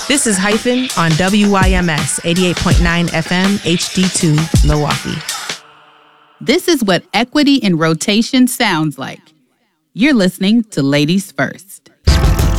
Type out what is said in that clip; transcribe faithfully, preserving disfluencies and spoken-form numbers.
This is Hyphen on W Y M S eighty-eight point nine F M H D two Milwaukee. This is what equity in rotation sounds like. You're listening to Ladies First.